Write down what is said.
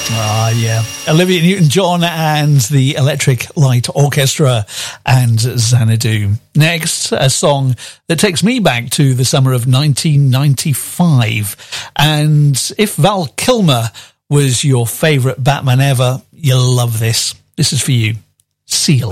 Ah, yeah. Olivia Newton-John and the Electric Light Orchestra and Xanadu. Next, a song that takes me back to the summer of 1995. And if Val Kilmer was your favourite Batman ever, you'll love this. This is for you. Seal.